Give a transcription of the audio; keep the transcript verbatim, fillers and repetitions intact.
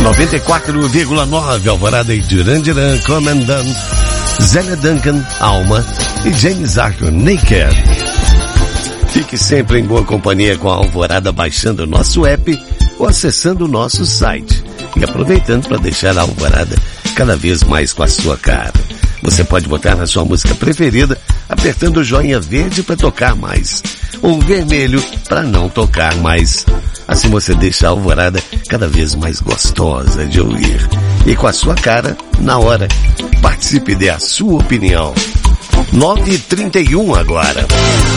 noventa e quatro vírgula nove, Alvorada e Duran Duran, Comandant, Zélia Duncan, Alma e James Arthur, Naked. Fique sempre em boa companhia com a Alvorada, baixando o nosso app ou acessando o nosso site. E aproveitando para deixar a Alvorada cada vez mais com a sua cara. Você pode botar na sua música preferida, apertando o joinha verde para tocar mais, ou vermelho para não tocar mais. Assim você deixa a Alvorada cada vez mais gostosa de ouvir. E com a sua cara, na hora. Participe e dê a sua opinião. nove e trinta e um agora.